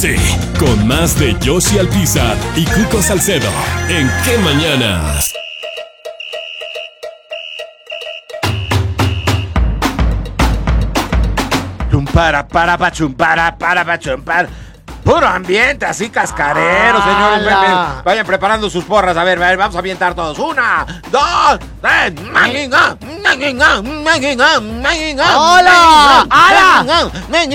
Sí, con más de Yoshi Alpizar y Cuco Salcedo. ¿En qué mañanas? Chumpara, para, chumpara, para, chumpar. Puro ambiente, así cascarero, señores. Vayan preparando sus porras. A ver, vamos a avientar todos. 1, 2, 3. ¡Hola! ¡Hala!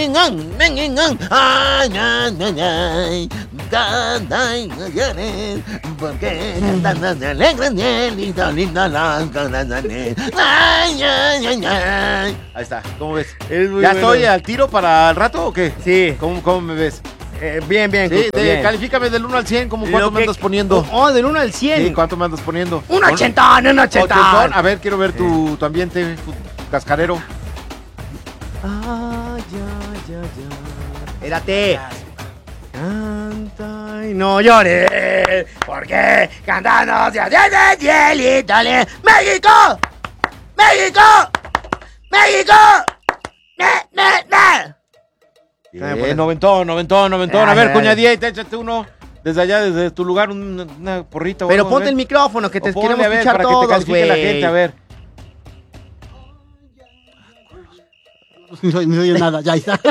Ahí está, ¿cómo ves? ¿Ya estoy al tiro para el rato o qué? Sí. ¿Cómo me ves? Bien, Sí, Cuco, bien. califícame del 1 al 100, ¿cuánto me andas poniendo? Del 1 al 100. Sí, ¿cuánto me andas poniendo? Un ochentón. ¿Ochentón? A ver, quiero ver tu ambiente, tu cascarero. Ya. Espérate. Canta y no llores, porque cantando se hace de cielito. ¡México! ¡México! ¡México! Noventón. A ver, cuñadía, échate uno. Desde allá, desde tu lugar, una porrita. Pero ponte el micrófono, que te queremos escuchar para todos, que te califique la gente, a ver. No oye nada, ya está.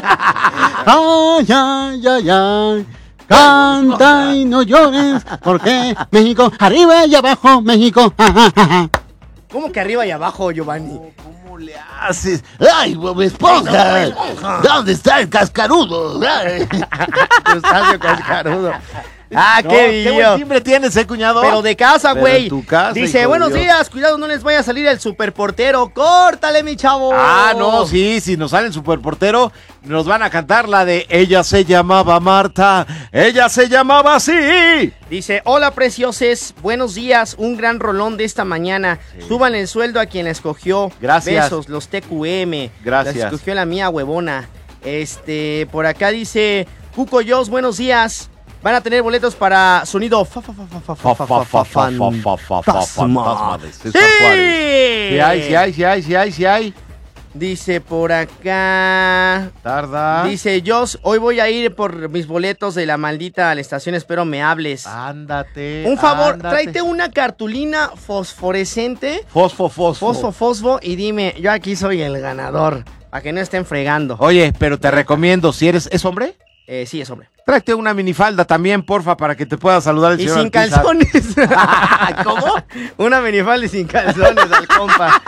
Ay. Canta y no llores, porque México, arriba y abajo, México. ¿Cómo que arriba y abajo, Giovanni? ¿Cómo le haces? ¡Ay, Bob Esponja! ¿Dónde está el cascarudo? Eustacio Cascarudo. Ah, qué buen timbre tienes, cuñado. Pero de casa, Pero güey. en tu casa, Dice, hijo de buenos Dios. días, cuidado, no les vaya a salir el superportero. Córtale, mi chavo. Ah, no, sí, si nos sale el superportero, nos van a cantar la de Ella se llamaba Marta, ella se llamaba así. Dice, hola, precioses, buenos días, un gran rolón de esta mañana. Sí. Suban el sueldo a quien la escogió. Gracias. Besos, los TQM. Gracias. La escogió la mía, huevona. Por acá dice, Cuco Yos, buenos días. Van a tener boletos para sonido Fantasma de César Juárez. Sí hay. Dice por acá. Tarda. Dice Jos, hoy voy a ir por mis boletos de la maldita a la estación, espero me hables. Ándate. Un favor, tráete una cartulina fosforescente. Fosfo y dime, yo aquí soy el ganador, para que no estén fregando. Oye, pero te recomiendo, si ¿es hombre? Sí, es hombre. Tráete una minifalda también, porfa, para que te pueda saludar el Y señor sin Alpizar. calzones. ¿Cómo? Una minifalda y sin calzones al compa.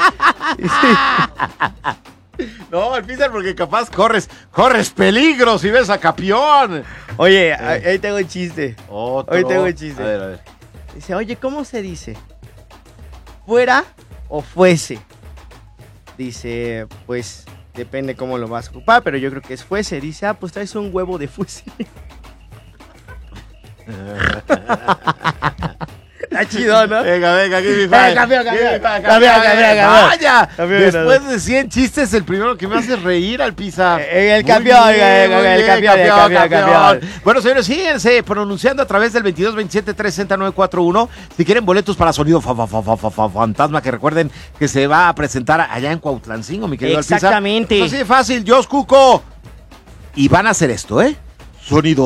No, Alpizar, porque capaz corres peligro si ves a Capión. Oye, ahí tengo un chiste. Otro. Hoy tengo un chiste. A ver. Dice, oye, ¿cómo se dice? ¿Fuera o fuese? Dice, pues, depende cómo lo vas a ocupar, pero yo creo que es fuese. Dice, pues traes un huevo de fuese. Está chido, ¿no? Venga, give me five. Campeón. Vaya, Campeón, después de 100 chistes, el primero que me hace reír, Alpizar. El campeón. Bueno, señores, síguense pronunciando a través del 2227-36941. Si quieren boletos para sonido fantasma, que recuerden que se va a presentar allá en Cuautlancingo, mi querido Alpizar. Exactamente. Pues así de fácil, Jos Cuco. Y van a hacer esto, ¿eh? Sonido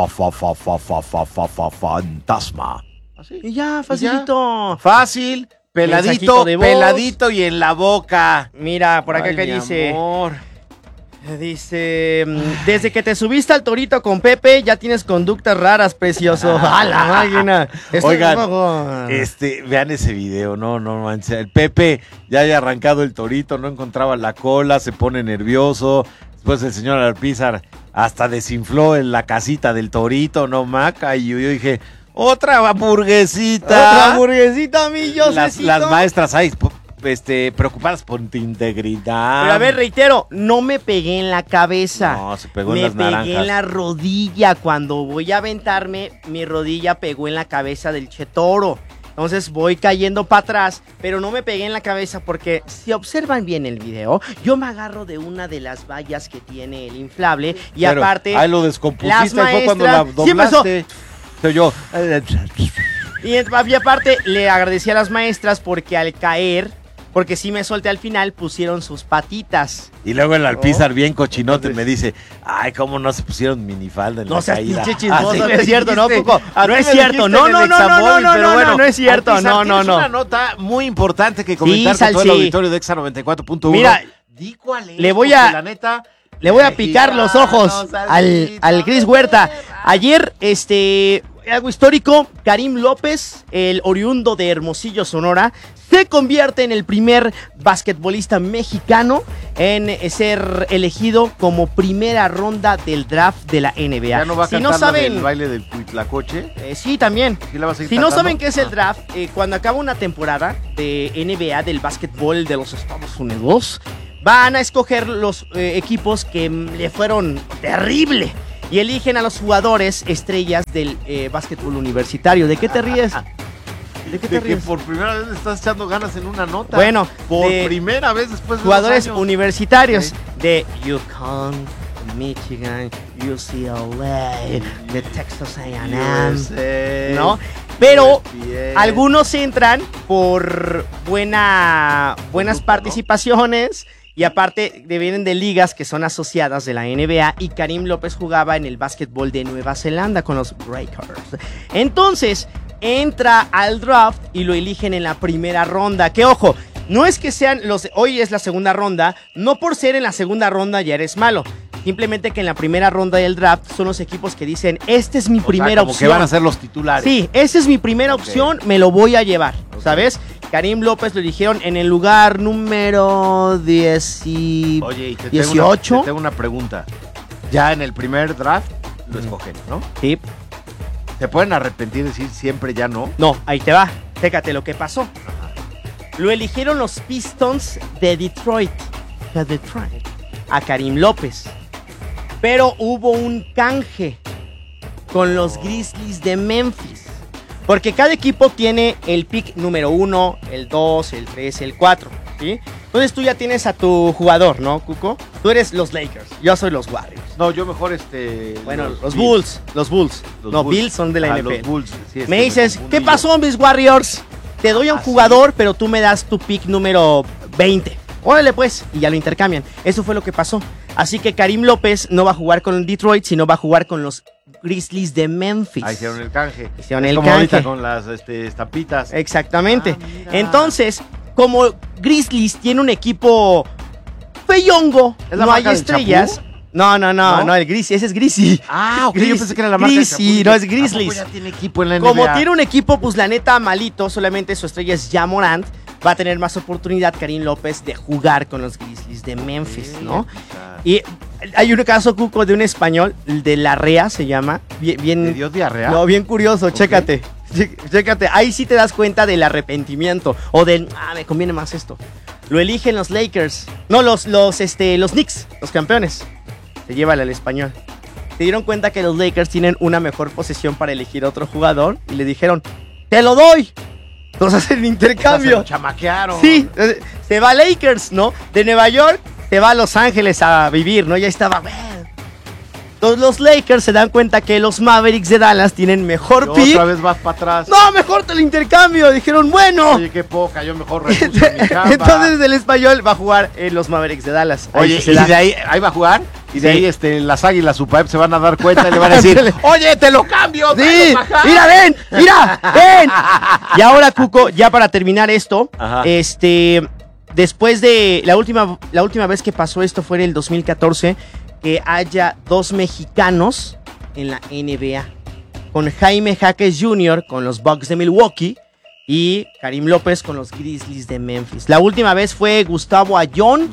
fantasma. ¿Así? Y ya, facilito. Fácil, Mensajito de voz. peladito y en la boca. Mira, por acá Ay, que mi dice... amor. Dice, desde que te subiste al torito con Pepe, ya tienes conductas raras, precioso. ¡A la máquina! Oigan, vean ese video, no manches. El Pepe ya haya arrancado el torito, no encontraba la cola, se pone nervioso. Después el señor Alpizar hasta desinfló en la casita del torito, no maca. Y yo dije, otra hamburguesita. Mi Josecito. Las maestras ahí, preocupadas por tu integridad. Pero a ver, reitero, no me pegué en la cabeza. No, se pegó en las naranjas. Me pegué en la rodilla. Cuando voy a aventarme, mi rodilla pegó en la cabeza del chetoro. Entonces voy cayendo para atrás, pero no me pegué en la cabeza porque si observan bien el video, yo me agarro de una de las vallas que tiene el inflable y pero aparte ahí lo descompusiste, las maestras, fue cuando la doblaste. Y aparte le agradecí a las maestras porque al caer porque si me solté al final, pusieron sus patitas. Y luego el Alpizar bien cochinote me dice, ay, cómo no se pusieron minifalda en la caída. Pinche chismoso, Así no me es cierto, ¿no, dijiste. Cuco? No es cierto, no es cierto, Alpizar, no. tienes una nota muy importante que comentar con todo el auditorio de Exa 94.1. Mira, di cuál es, le voy porque a... la neta... Le voy a picar los ojos al Chris Huerta. Ayer, algo histórico, Karim López, el oriundo de Hermosillo, Sonora, se convierte en el primer basquetbolista mexicano en ser elegido como primera ronda del draft de la NBA. ¿Ya no va a si cantar no saben, el baile del Cuitlacoche? Sí, también. ¿Sí la vas a seguir Si cantando? no saben qué es el draft, cuando acaba una temporada de NBA del básquetbol de los Estados Unidos, van a escoger los equipos que le fueron terrible y eligen a los jugadores estrellas del básquetbol universitario. ¿De qué te ríes? ¿De qué te De que ríes? por primera vez le estás echando ganas en una nota. Bueno, por de primera vez después de jugadores 2 años. universitarios Sí. de UConn, Michigan, UCLA, de Texas A&M, USA, ¿no? Pero ESPN. algunos entran por buenas grupo, ¿no? participaciones y aparte vienen de ligas que son asociadas de la NBA y Karim López jugaba en el básquetbol de Nueva Zelanda con los Breakers. Entonces entra al draft y lo eligen en la primera ronda. Que ojo, no es que sean hoy es la segunda ronda, no por ser en la segunda ronda ya eres malo. Simplemente que en la primera ronda del draft son los equipos que dicen, esta es mi primera como opción. que van a ser los titulares. Sí, esa es mi primera opción, me lo voy a llevar, ¿sabes? Karim López lo eligieron en el lugar número 10 y... Oye, y te 18. tengo una pregunta. Ya en el primer draft lo escogen, ¿no? Sí. ¿Se pueden arrepentir de decir siempre ya no? No, ahí te va, chécate lo que pasó. Lo eligieron los Pistons de Detroit, a Karim López. Pero hubo un canje con los Grizzlies de Memphis. Porque cada equipo tiene el pick número 1, el 2, el 3, el 4, ¿sí? Entonces tú ya tienes a tu jugador, ¿no, Cuco? Tú eres los Lakers, yo soy los Warriors. No, yo mejor Bueno, los Bills. Bulls. Los No, Bulls. Bills son de la NFL. Los Bulls. Sí, es Me que dices, confundí ¿qué yo. pasó, mis Warriors? Te doy a un ¿Ah, jugador, pero tú me das tu pick número 20. Órale pues, y ya lo intercambian. Eso fue lo que pasó. Así que Karim López no va a jugar con el Detroit, sino va a jugar con los Grizzlies de Memphis. Ahí hicieron el canje. Hicieron Es el como canje. ahorita con las estampitas. Exactamente. Ah, mira. Entonces, como Grizzlies tiene un equipo feyongo, ¿Es la no hay marca del estrellas. Chapú? No, el Grizzly, ese es Grizzly. Ah, ok, yo pensé que era la marca del Grizzly, Chapú. no es ¿A poco Grizzlies. ya tiene equipo en la NBA? Como tiene un equipo, pues la neta malito, solamente su estrella es Ja Morant, va a tener más oportunidad Karim López de jugar con los Grizzlies de Memphis, ¿no? Y hay un caso, Cuco, de un español, el de Larrea se llama, ¿Te bien, dio diarrea? no, bien curioso, Ok. chécate, chécate, ahí sí te das cuenta del arrepentimiento, o del, me conviene más esto. Lo eligen los Lakers, no, los Knicks, los campeones. Se lleva al español. Se dieron cuenta que los Lakers tienen una mejor posesión para elegir a otro jugador y le dijeron, te lo doy. Entonces hacen O sea, se intercambio. lo chamaquearon. Sí, se va a Lakers, ¿no? De Nueva York se va a Los Ángeles a vivir, ¿no? Ya estaba, Entonces los Lakers se dan cuenta que los Mavericks de Dallas tienen mejor Y pick. otra vez vas para atrás. No, mejor te lo intercambio. Dijeron, bueno. Oye, qué poca, yo mejor renuncio a mi chamba. Entonces el español va a jugar en los Mavericks de Dallas. Ahí Oye, se y da. de ahí va a jugar. Y de Sí. ahí las águilas Supaep se van a dar cuenta y le van a decir, oye, te lo cambio. Sí, tráelo pa' acá". mira, ven. Y ahora, Cuco, ya para terminar esto, Ajá. después de la última vez que pasó esto fue en el 2014, que haya 2 mexicanos en la NBA, con Jaime Jaques Jr. con los Bucks de Milwaukee y Karim López con los Grizzlies de Memphis. La última vez fue Gustavo Ayón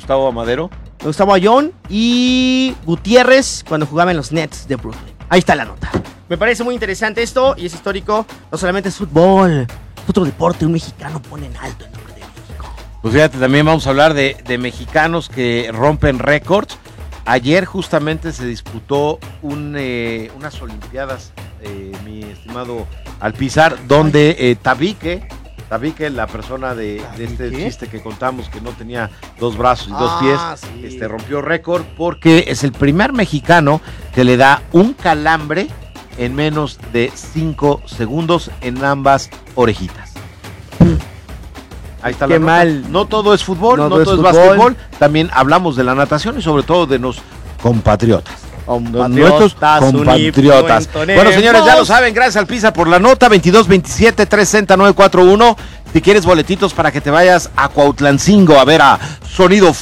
y Gutiérrez cuando jugaban en los Nets de Brooklyn. Ahí está la nota. Me parece muy interesante esto y es histórico. No solamente es fútbol, es otro deporte. Un mexicano pone en alto el nombre de México. Pues fíjate, también vamos a hablar de mexicanos que rompen récords. Ayer justamente se disputó unas olimpiadas, mi estimado Alpizar, donde Tabique, la persona de este chiste que contamos que no tenía 2 brazos y 2 pies, Sí. rompió récord porque es el primer mexicano que le da un calambre en menos de 5 segundos en ambas orejitas. Ahí está Qué la nota. mal. No todo es fútbol, no todo es fútbol. básquetbol. También hablamos de la natación y sobre todo de los compatriotas. Nuestros compatriotas. Bueno, señores, ya lo saben, gracias al Pisa por la nota, 2227-360-941. Si quieres boletitos para que te vayas a Cuautlancingo a ver a Sonido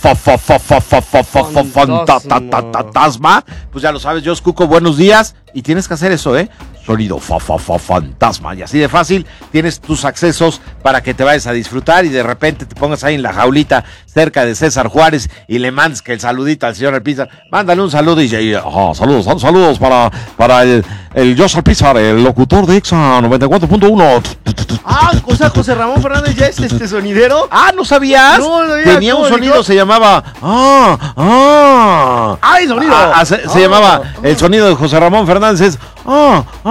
Fantasma, pues ya lo sabes, yo Cuco, buenos días. Y tienes que hacer eso, Sonido Fantasma. Y así de fácil tienes tus accesos para que te vayas a disfrutar y de repente te pongas ahí en la jaulita cerca de César Juárez y le mandes que el saludito al señor Alpizar. Mándale un saludo y saludos para el Josh Alpizar, el locutor de EXA 94.1. O sea, José Ramón Fernández ya es sonidero. ¿No sabías? No, tenía un sonido, se llamaba ¡Ay, sonido! se llamaba el sonido de José Ramón Fernández.